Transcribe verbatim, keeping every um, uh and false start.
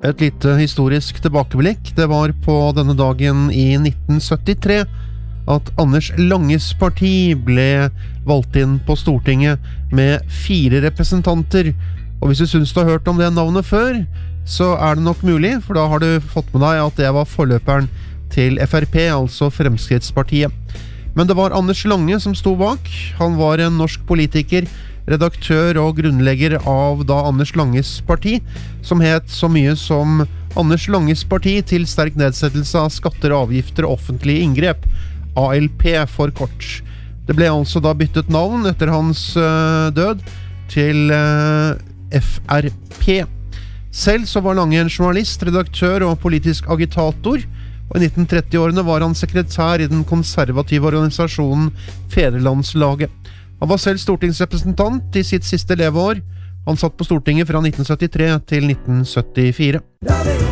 Et lite historisk tilbakeblikk. Det var på denne dagen i nitten syttitre at Anders Langes parti ble valgt inn på Stortinget med fire representanter. Og hvis du synes du har hørt om det navnet før, så er det nok mulig, for da har du fått med deg at det var forløperen til F R P, altså Fremskrittspartiet. Men det var Anders Lange som sto bak. Han var en norsk politiker, redaktør og grunnlegger av da Anders Langes parti, som het så mye som Anders Langes parti til sterk nedsettelse av skatter, avgifter og offentlige inngrep, A L P for kort. Det ble altså da byttet navn etter hans uh, død til uh, F R P. Selv så var Lange en journalist, redaktør og politisk agitator, og i nitten tretti-årene var han sekretær i den konservative organisasjonen Fedrelandslaget. Han var selv stortingsrepresentant i sitt siste leveår. Han satt på Stortinget fra nitten syttitre til nitten syttifire.